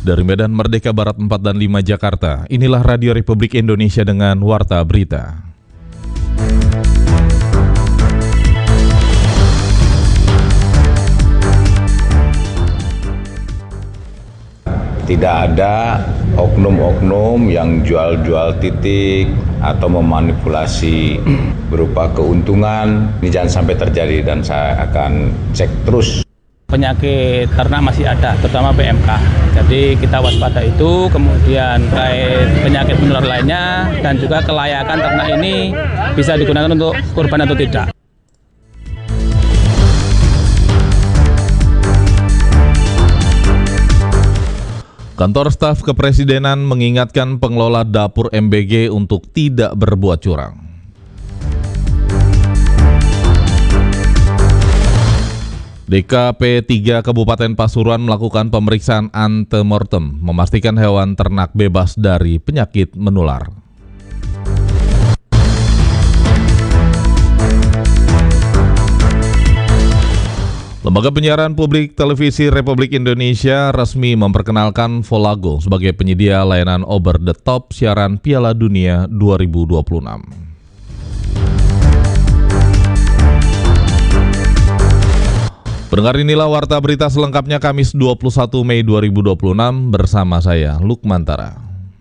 Dari Medan Merdeka Barat 4 dan 5 Jakarta, inilah Radio Republik Indonesia dengan Warta Berita. Tidak ada oknum-oknum yang jual-jual titik atau memanipulasi berupa keuntungan. Ini jangan sampai terjadi dan saya akan cek terus. Penyakit ternak masih ada, terutama PMK. Jadi kita waspada itu, kemudian terkait penyakit menular lainnya, dan juga kelayakan ternak ini bisa digunakan untuk kurban atau tidak. Kantor Staf Kepresidenan mengingatkan pengelola dapur MBG untuk tidak berbuat curang. DKP 3 Kabupaten Pasuruan melakukan pemeriksaan antemortem, memastikan hewan ternak bebas dari penyakit menular. Lembaga Penyiaran Publik Televisi Republik Indonesia resmi memperkenalkan Volago sebagai penyedia layanan over the top siaran Piala Dunia 2026. Pendengar, inilah Warta Berita selengkapnya Kamis 21 Mei 2026 bersama saya, Lukmantara.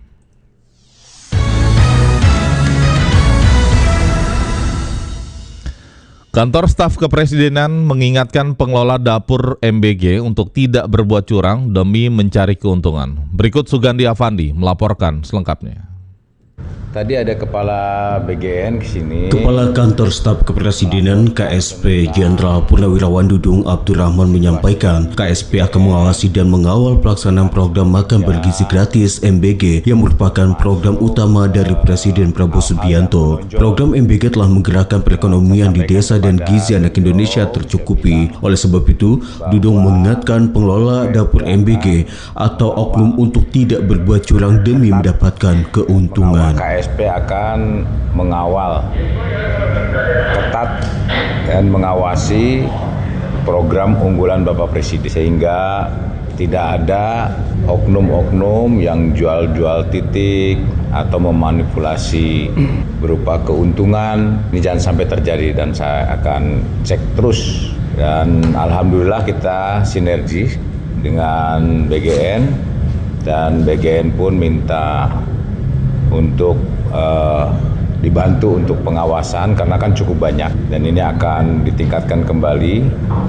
Kantor Staf Kepresidenan mengingatkan pengelola dapur MBG untuk tidak berbuat curang demi mencari keuntungan. Berikut Sugandi Afandi melaporkan selengkapnya. Tadi ada Kepala BGN ke sini. Kepala Kantor Staf Kepresidenan KSP Jenderal Purnawirawan Dudung Abdurrahman menyampaikan KSP akan mengawasi dan mengawal pelaksanaan program makan bergizi gratis MBG yang merupakan program utama dari Presiden Prabowo Subianto. Program MBG telah menggerakkan perekonomian di desa dan gizi anak Indonesia tercukupi. Oleh sebab itu, Dudung mengingatkan pengelola dapur MBG atau oknum untuk tidak berbuat curang demi mendapatkan keuntungan. KSP akan mengawal ketat dan mengawasi program unggulan Bapak Presiden sehingga tidak ada oknum-oknum yang jual-jual titik atau memanipulasi berupa keuntungan. Ini jangan sampai terjadi dan saya akan cek terus. Dan alhamdulillah kita sinergi dengan BGN dan BGN pun minta untuk dibantu untuk pengawasan karena kan cukup banyak dan ini akan ditingkatkan kembali.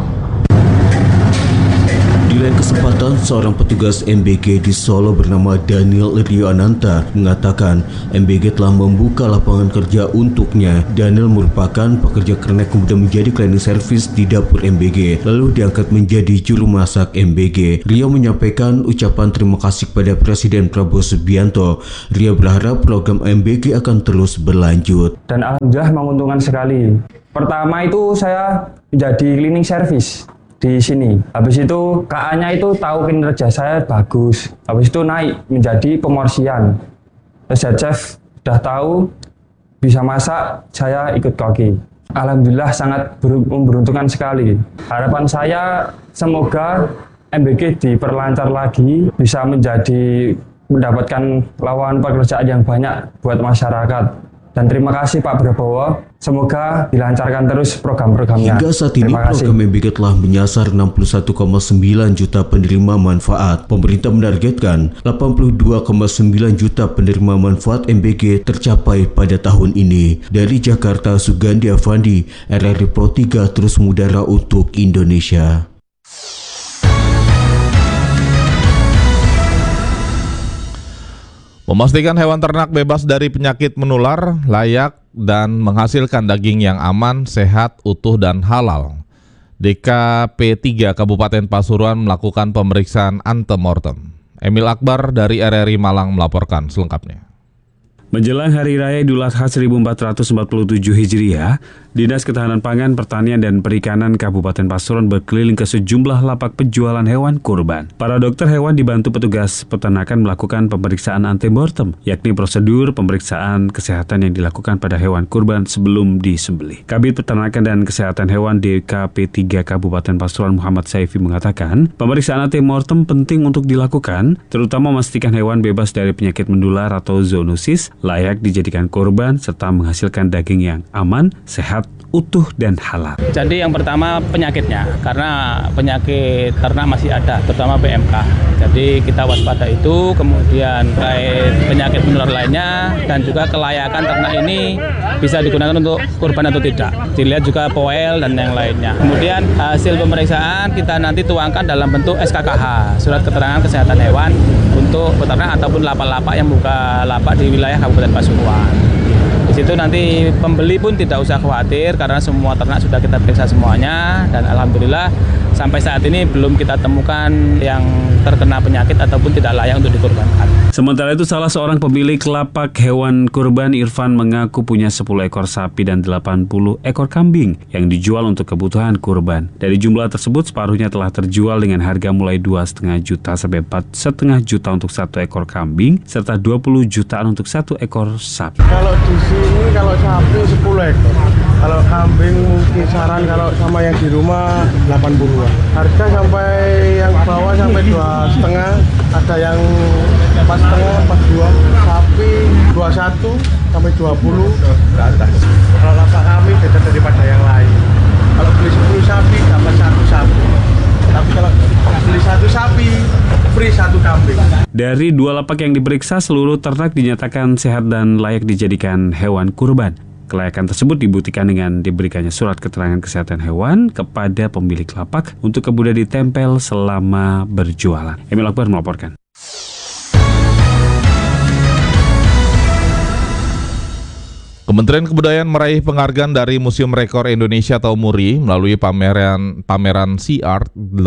Di lain kesempatan, seorang petugas MBG di Solo bernama Daniel Rio Ananta mengatakan MBG telah membuka lapangan kerja untuknya. Daniel merupakan pekerja kernet kemudian menjadi cleaning service di dapur MBG, lalu diangkat menjadi juru masak MBG. Rio menyampaikan ucapan terima kasih kepada Presiden Prabowo Subianto. Rio berharap program MBG akan terus berlanjut. Dan alhamdulillah menguntungkan sekali. Pertama itu saya menjadi cleaning service di sini. Habis itu KA-nya itu tahu kinerja saya bagus. Habis itu naik menjadi pemorsian. Terus chef sudah tahu bisa masak, saya ikut koki. Alhamdulillah sangat memberuntungkan sekali. Harapan saya semoga MBG diperlancar lagi, bisa mendapatkan lawangan pekerjaan yang banyak buat masyarakat. Dan terima kasih Pak Prabowo, semoga dilancarkan terus program-programnya. Hingga saat ini program MBG telah menyasar 61,9 juta penerima manfaat. Pemerintah menargetkan 82,9 juta penerima manfaat MBG tercapai pada tahun ini. Dari Jakarta, Sugandi Afandi, RRI Pro 3 terus mengudara untuk Indonesia. Memastikan hewan ternak bebas dari penyakit menular, layak, dan menghasilkan daging yang aman, sehat, utuh, dan halal. DKP 3 Kabupaten Pasuruan melakukan pemeriksaan antemortem. Emil Akbar dari RRI Malang melaporkan selengkapnya. Menjelang Hari Raya Idul Adha 1447 Hijriah, Dinas Ketahanan Pangan, Pertanian, dan Perikanan Kabupaten Pasuruan berkeliling ke sejumlah lapak penjualan hewan kurban. Para dokter hewan dibantu petugas peternakan melakukan pemeriksaan antemortem, yakni prosedur pemeriksaan kesehatan yang dilakukan pada hewan kurban sebelum disembelih. Kabid Peternakan dan Kesehatan Hewan DKP 3 Kabupaten Pasuruan Muhammad Saifi mengatakan, pemeriksaan antemortem penting untuk dilakukan, terutama memastikan hewan bebas dari penyakit menular atau zoonosis, layak dijadikan kurban, serta menghasilkan daging yang aman, sehat, utuh, dan halal. Jadi yang pertama penyakitnya, karena penyakit ternak masih ada, terutama PMK. Jadi kita waspada itu, kemudian terkait penyakit menular lainnya, dan juga kelayakan ternak ini bisa digunakan untuk kurban atau tidak. Dilihat juga poel dan yang lainnya. Kemudian hasil pemeriksaan kita nanti tuangkan dalam bentuk SKKH, Surat Keterangan Kesehatan Hewan untuk peternak ataupun lapak-lapak yang buka lapak di wilayah Kabupaten Pasuruan. Di situ nanti pembeli pun tidak usah khawatir karena semua ternak sudah kita periksa semuanya, dan alhamdulillah sampai saat ini belum kita temukan yang terkena penyakit ataupun tidak layak untuk dikurbankan. Sementara itu, salah seorang pemilik lapak hewan kurban, Irfan, mengaku punya 10 ekor sapi dan 80 ekor kambing yang dijual untuk kebutuhan kurban. Dari jumlah tersebut, separuhnya telah terjual dengan harga mulai 2,5 juta sampai 4,5 juta untuk 1 ekor kambing, serta 20 jutaan untuk 1 ekor sapi. Kalau di sini, kalau sapi 10 ekor. Kalau kambing kisaran kalau sama yang di rumah 80-an. Harga sampai yang bawah sampai 2,5, ada yang 4,5, 42. Sapi 21 sampai 20 ke atas. Kalau lapak kami beda daripada yang lain. Kalau beli 10 sapi dapat 1 sapi. Tapi kalau beli 1 sapi free 1 kambing. Dari 2 lapak yang diperiksa, seluruh ternak dinyatakan sehat dan layak dijadikan hewan kurban. Kelayakan tersebut dibuktikan dengan diberikannya surat keterangan kesehatan hewan kepada pemilik lapak untuk kemudian ditempel selama berjualan. Emil Akbar melaporkan. Kementerian Kebudayaan meraih penghargaan dari Museum Rekor Indonesia atau MURI melalui pameran C-Art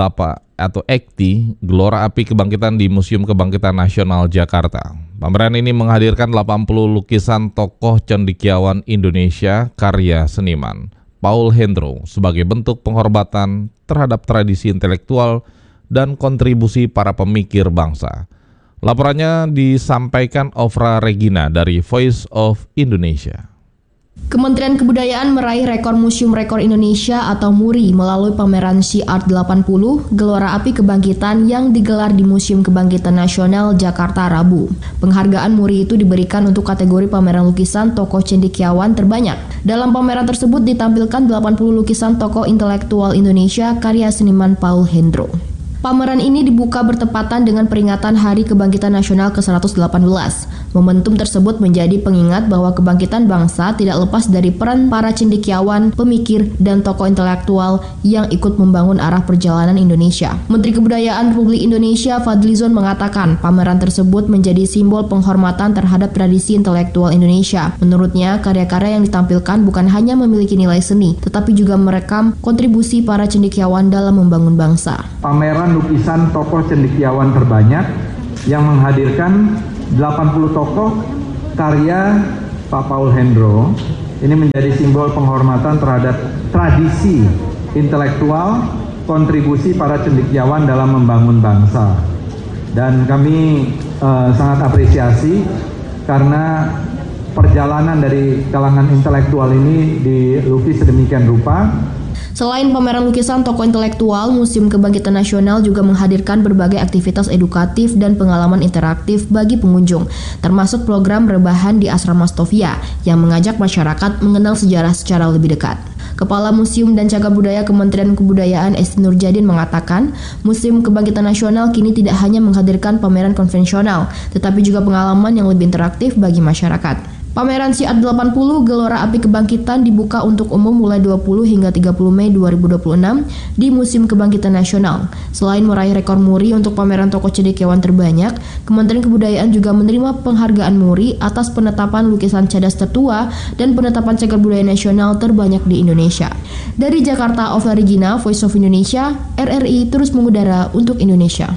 8 atau EKTI, Gelora Api Kebangkitan di Museum Kebangkitan Nasional Jakarta. Pameran ini menghadirkan 80 lukisan tokoh cendekiawan Indonesia karya seniman Paul Hendro sebagai bentuk penghormatan terhadap tradisi intelektual dan kontribusi para pemikir bangsa. Laporannya disampaikan Ofra Regina dari Voice of Indonesia. Kementerian Kebudayaan meraih rekor Museum Rekor Indonesia atau MURI melalui pameran C-Art 80 Gelora Api Kebangkitan yang digelar di Museum Kebangkitan Nasional Jakarta Rabu. Penghargaan MURI itu diberikan untuk kategori pameran lukisan tokoh cendekiawan terbanyak. Dalam pameran tersebut ditampilkan 80 lukisan tokoh intelektual Indonesia karya seniman Paul Hendro. Pameran ini dibuka bertepatan dengan peringatan Hari Kebangkitan Nasional ke-118. Momentum tersebut menjadi pengingat bahwa kebangkitan bangsa tidak lepas dari peran para cendekiawan, pemikir, dan tokoh intelektual yang ikut membangun arah perjalanan Indonesia. Menteri Kebudayaan Republik Indonesia Fadlizon mengatakan pameran tersebut menjadi simbol penghormatan terhadap tradisi intelektual Indonesia. Menurutnya, karya-karya yang ditampilkan bukan hanya memiliki nilai seni, tetapi juga merekam kontribusi para cendekiawan dalam membangun bangsa. Pameran lukisan tokoh cendekiawan terbanyak yang menghadirkan 80 tokoh karya Pak Paul Hendro. Ini menjadi simbol penghormatan terhadap tradisi intelektual, kontribusi para cendekiawan dalam membangun bangsa. Dan kami sangat apresiasi karena perjalanan dari kalangan intelektual ini dilukis sedemikian rupa. Selain pameran lukisan tokoh intelektual, Museum Kebangkitan Nasional juga menghadirkan berbagai aktivitas edukatif dan pengalaman interaktif bagi pengunjung, termasuk program rebahan di Asrama Stovia yang mengajak masyarakat mengenal sejarah secara lebih dekat. Kepala Museum dan Cagar Budaya Kementerian Kebudayaan Esti Nurjadin mengatakan, Museum Kebangkitan Nasional kini tidak hanya menghadirkan pameran konvensional, tetapi juga pengalaman yang lebih interaktif bagi masyarakat. Pameran C-Art 80 Gelora Api Kebangkitan dibuka untuk umum mulai 20 hingga 30 Mei 2026 di Museum Kebangkitan Nasional. Selain meraih rekor MURI untuk pameran tokoh cendekiawan terbanyak, Kementerian Kebudayaan juga menerima penghargaan MURI atas penetapan lukisan cadas tertua dan penetapan cagar budaya nasional terbanyak di Indonesia. Dari Jakarta, Ofra Regina, Voice of Indonesia, RRI terus mengudara untuk Indonesia.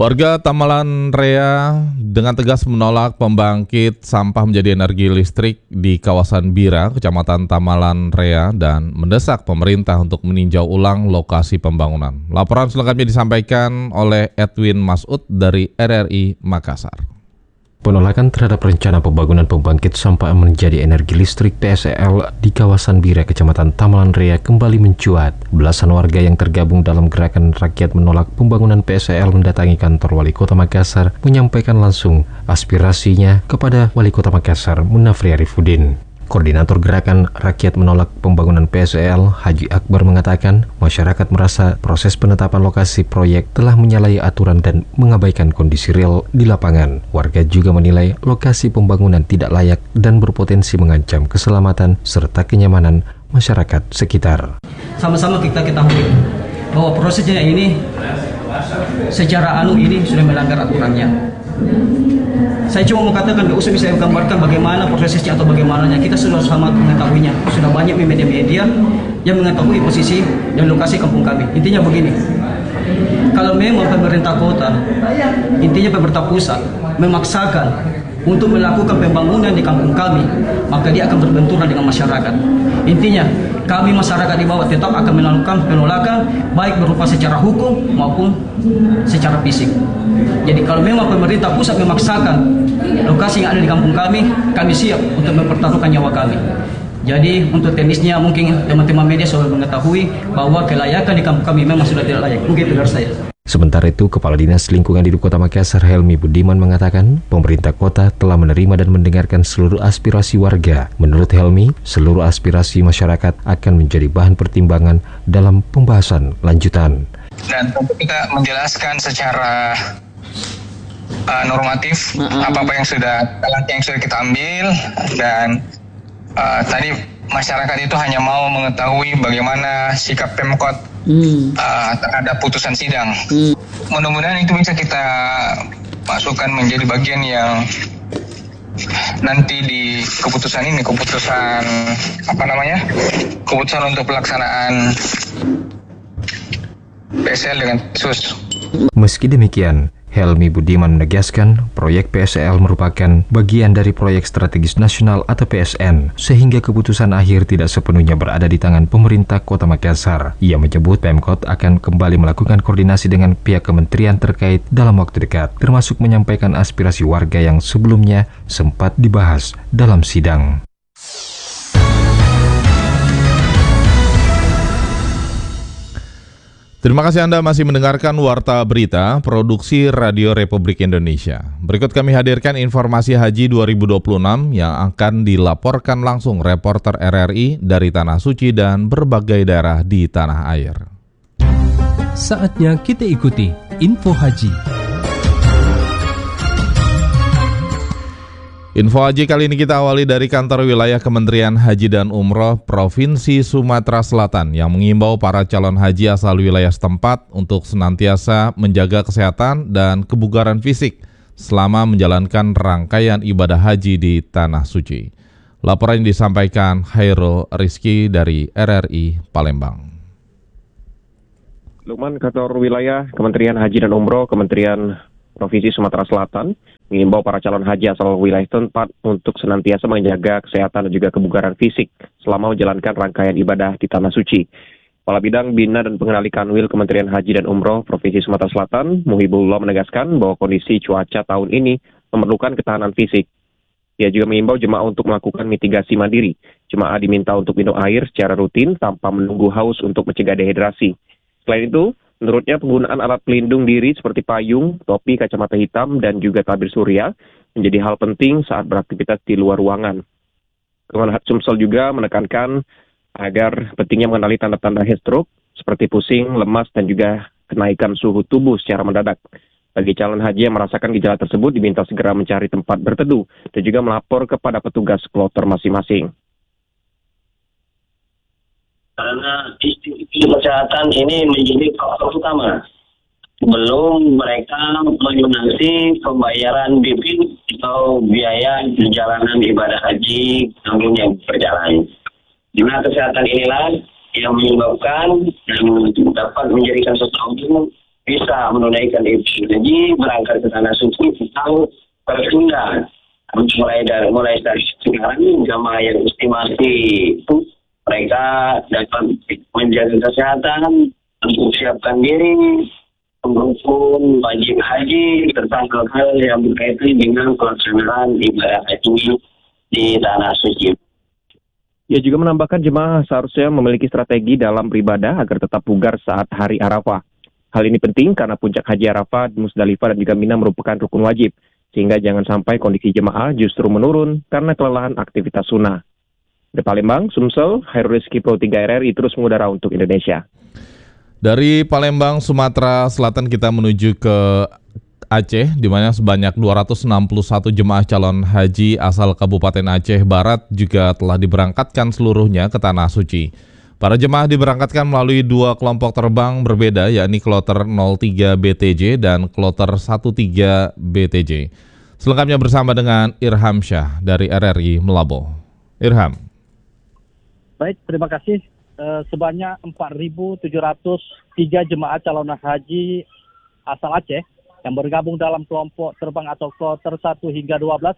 Warga Tamalan Rea dengan tegas menolak pembangkit sampah menjadi energi listrik di kawasan Bira, Kecamatan Tamalan Rea, dan mendesak pemerintah untuk meninjau ulang lokasi pembangunan. Laporan selengkapnya disampaikan oleh Edwin Masud dari RRI Makassar. Penolakan terhadap rencana pembangunan pembangkit sampah menjadi energi listrik PSEL di kawasan Bira, Kecamatan Tamalan Rea kembali mencuat. Belasan warga yang tergabung dalam gerakan rakyat menolak pembangunan PSEL mendatangi kantor Wali Kota Makassar menyampaikan langsung aspirasinya kepada Wali Kota Makassar, Munafri Arifudin. Koordinator Gerakan Rakyat Menolak Pembangunan PSEL, Haji Akbar, mengatakan masyarakat merasa proses penetapan lokasi proyek telah menyalahi aturan dan mengabaikan kondisi real di lapangan. Warga juga menilai lokasi pembangunan tidak layak dan berpotensi mengancam keselamatan serta kenyamanan masyarakat sekitar. Sama-sama kita ketahui bahwa prosesnya ini secara ini sudah melanggar aturannya. Saya cuma mau katakan, gak usah bisa gambarkan bagaimana prosesnya atau bagaimananya. Kita sudah sama mengetahuinya. Sudah banyak media-media yang mengetahui posisi dan lokasi kampung kami. Intinya begini, kalau memang pemerintah kota, intinya pemerintah pusat, memaksakan untuk melakukan pembangunan di kampung kami, maka dia akan berbenturan dengan masyarakat. Intinya, kami masyarakat di bawah tetap akan melakukan penolakan, baik berupa secara hukum maupun secara fisik. Jadi kalau memang pemerintah pusat memaksakan lokasi yang ada di kampung kami siap untuk mempertaruhkan nyawa kami. Jadi untuk teknisnya mungkin teman-teman media sudah mengetahui bahwa kelayakan di kampung kami memang sudah tidak layak. Mungkin dengar saya. Sementara itu, Kepala Dinas Lingkungan Hidup Kota Makassar, Helmi Budiman, mengatakan pemerintah kota telah menerima dan mendengarkan seluruh aspirasi warga. Menurut Helmi, seluruh aspirasi masyarakat akan menjadi bahan pertimbangan dalam pembahasan lanjutan. Dan tentu kita menjelaskan secara normatif apa-apa yang sudah kita ambil, dan tadi masyarakat itu hanya mau mengetahui bagaimana sikap Pemkot terhadap putusan sidang. Mudah-mudahan itu bisa kita masukkan menjadi bagian yang nanti di keputusan untuk pelaksanaan PSEL dengan khusus. Meski demikian, Helmi Budiman menegaskan proyek PSEL merupakan bagian dari proyek strategis nasional atau PSN, sehingga keputusan akhir tidak sepenuhnya berada di tangan pemerintah Kota Makassar. Ia menyebut Pemkot akan kembali melakukan koordinasi dengan pihak kementerian terkait dalam waktu dekat, termasuk menyampaikan aspirasi warga yang sebelumnya sempat dibahas dalam sidang. Terima kasih Anda masih mendengarkan Warta Berita Produksi Radio Republik Indonesia. Berikut kami hadirkan informasi Haji 2026 yang akan dilaporkan langsung reporter RRI dari Tanah Suci dan berbagai daerah di tanah air. Saatnya kita ikuti Info Haji. Info Haji kali ini kita awali dari kantor wilayah Kementerian Haji dan Umroh Provinsi Sumatera Selatan yang mengimbau para calon haji asal wilayah setempat untuk senantiasa menjaga kesehatan dan kebugaran fisik selama menjalankan rangkaian ibadah haji di Tanah Suci. Laporan yang disampaikan Hairul Rizky dari RRI Palembang. Lukman, kantor wilayah Kementerian Haji dan Umroh Kementerian Provinsi Sumatera Selatan mengimbau para calon haji asal wilayah tempat untuk senantiasa menjaga kesehatan dan juga kebugaran fisik selama menjalankan rangkaian ibadah di Tanah Suci. Kepala Bidang Bina dan Pengendali Kanwil Kementerian Haji dan Umroh Provinsi Sumatera Selatan, Muhibullah, menegaskan bahwa kondisi cuaca tahun ini memerlukan ketahanan fisik. Ia juga mengimbau jemaah untuk melakukan mitigasi mandiri. Jemaah diminta untuk minum air secara rutin tanpa menunggu haus untuk mencegah dehidrasi. Selain itu, menurutnya penggunaan alat pelindung diri seperti payung, topi, kacamata hitam, dan juga tabir surya menjadi hal penting saat beraktivitas di luar ruangan. Kemenhub Sumsel juga menekankan agar pentingnya mengenali tanda-tanda heat stroke seperti pusing, lemas, dan juga kenaikan suhu tubuh secara mendadak. Bagi calon haji yang merasakan gejala tersebut diminta segera mencari tempat berteduh dan juga melapor kepada petugas kloter masing-masing. Karena isu kesehatan ini menjadi faktor utama. Belum mereka melunasi pembayaran BPIN atau biaya perjalanan ibadah haji tahun yang berjalan. Di mana kesehatan inilah yang menyebabkan dan dapat menjadikan seseorang bisa menunaikan ibadah haji berangkat ke tanah suci atau tertunda. Mulai dari sekarang jamaah yang estimasi itu mereka dapat menjaga kesehatan, mempersiapkan diri, menghukum wajib haji serta hal-hal yang berkaitan dengan pelaksanaan ibadah haji di tanah suci. Ia juga menambahkan jemaah seharusnya memiliki strategi dalam beribadah agar tetap bugar saat hari Arafah. Hal ini penting karena puncak haji Arafah, Musdalifah dan juga Mina merupakan rukun wajib, sehingga jangan sampai kondisi jemaah justru menurun karena kelelahan aktivitas sunnah. Di Palembang, Sumsel, Hairul Rizky Pro 3 RRI terus mengudara untuk Indonesia. Dari Palembang, Sumatera Selatan kita menuju ke Aceh, di mana sebanyak 261 jemaah calon haji asal Kabupaten Aceh Barat juga telah diberangkatkan seluruhnya ke Tanah Suci. Para jemaah diberangkatkan melalui dua kelompok terbang berbeda, yakni Kloter 03 BTJ dan Kloter 13 BTJ. Selengkapnya bersama dengan Irham Syah dari RRI Melabo. Irham. Baik, terima kasih. Sebanyak 4.703 jemaah calon haji asal Aceh yang bergabung dalam kelompok terbang atau Kloter 1 hingga 12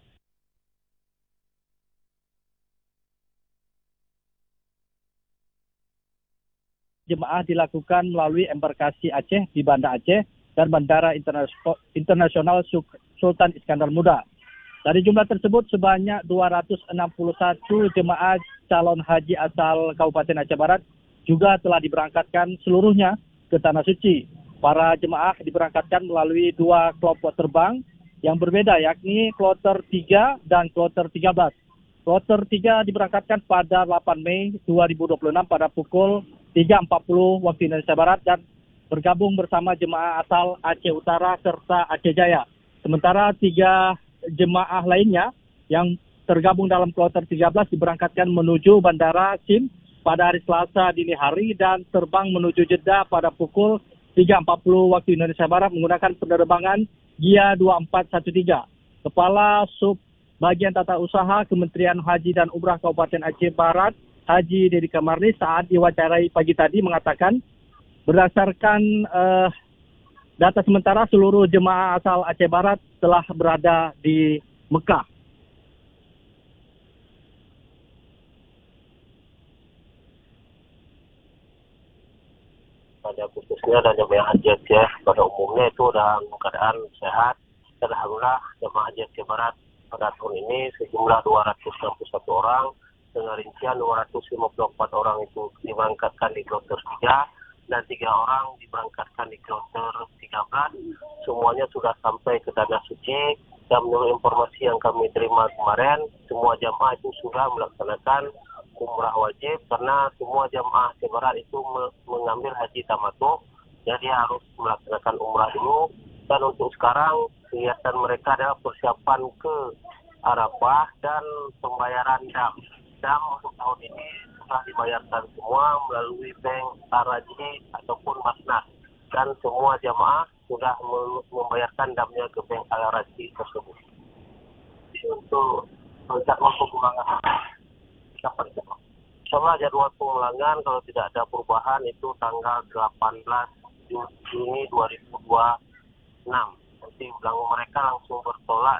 jemaah dilakukan melalui embarkasi Aceh di Banda Aceh dan Bandara Internasional Sultan Iskandar Muda. Dari jumlah tersebut sebanyak 261 jemaah calon haji asal Kabupaten Aceh Barat juga telah diberangkatkan seluruhnya ke Tanah Suci. Para jemaah diberangkatkan melalui dua kelompok terbang yang berbeda, yakni Kloter 3 dan Kloter 13. Kloter 3 diberangkatkan pada 8 Mei 2026 pada pukul 3.40 waktu Indonesia Barat dan bergabung bersama jemaah asal Aceh Utara serta Aceh Jaya. Sementara 3 jemaah lainnya yang tergabung dalam Kloter 13 diberangkatkan menuju Bandara SIM pada hari Selasa dini hari dan terbang menuju Jeddah pada pukul 3.40 waktu Indonesia Barat menggunakan penerbangan GIA 2413. Kepala Sub Bagian Tata Usaha Kementerian Haji dan Umrah Kabupaten Aceh Barat, Haji Dedi Kamarni, saat diwawancarai pagi tadi mengatakan berdasarkan data sementara seluruh jemaah asal Aceh Barat telah berada di Mekah. Pada khususnya dan jemaah haji Aceh pada umumnya itu dalam keadaan sehat. Dan alhamdulillah jemaah haji Aceh Barat pada tahun ini sejumlah 261 orang dengan rincian 254 orang itu diberangkatkan di Kloter 3 dan 3 orang diberangkatkan di Kloter 13. Semuanya sudah sampai ke Tanah Suci dan menurut informasi yang kami terima kemarin, semua jamaah itu sudah melaksanakan umrah wajib karena semua jamaah Aceh Barat itu mengambil haji tamattu, jadi harus melaksanakan umrah dulu. Dan untuk sekarang kegiatan mereka adalah persiapan ke Arafah dan pembayaran dam. Dam untuk tahun ini sudah dibayarkan semua melalui bank Araji ataupun Masnas, dan semua jamaah sudah membayarkan damnya ke bank Araji tersebut. Untuk jadwal pemulangan kapan jamaah? Insya jadwal pemulangan kalau tidak ada perubahan itu tanggal 18 Juni 2026. Nanti mereka langsung bertolak